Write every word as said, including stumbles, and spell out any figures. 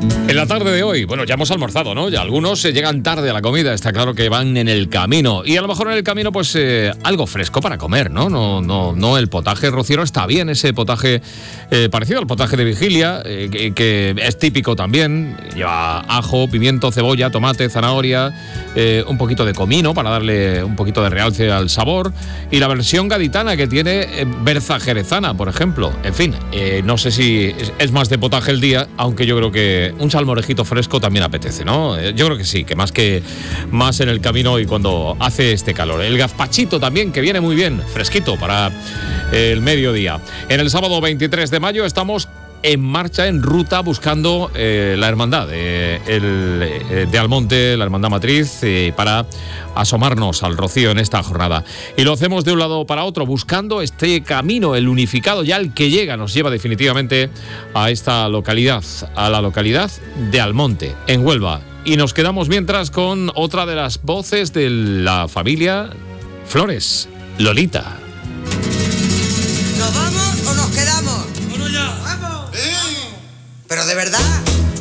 En la tarde de hoy, bueno, ya hemos almorzado, ¿no? Ya algunos eh, llegan tarde a la comida, está claro que van en el camino. Y a lo mejor en el camino, pues, eh, algo fresco para comer, ¿no? No, no, no el potaje rociero está bien, ese potaje eh, parecido al potaje de vigilia, eh, que, que es típico también. Lleva ajo, pimiento, cebolla, tomate, zanahoria, eh, un poquito de comino para darle un poquito de realce al sabor. Y la versión gaditana que tiene eh, berza jerezana, por ejemplo. En fin, eh, no sé si es, es más de potaje el día, aunque yo creo que un salmorejito fresco también apetece, ¿no? Yo creo que sí, que más que más en el camino y cuando hace este calor. El gazpachito también, que viene muy bien, fresquito para el mediodía. En el sábado veintitrés de mayo estamos en marcha, en ruta, buscando eh, la hermandad eh, el, eh, de Almonte, la hermandad matriz, eh, para asomarnos al rocío en esta jornada. Y lo hacemos de un lado para otro, buscando este camino, el unificado, ya el que llega, nos lleva definitivamente a esta localidad, a la localidad de Almonte, en Huelva. Y nos quedamos mientras con otra de las voces de la familia Flores, Lolita. ¿Nos vamos o nos quedamos? ¡Bueno ya! ¡Vamos! ¿Eh? ¿Pero de verdad?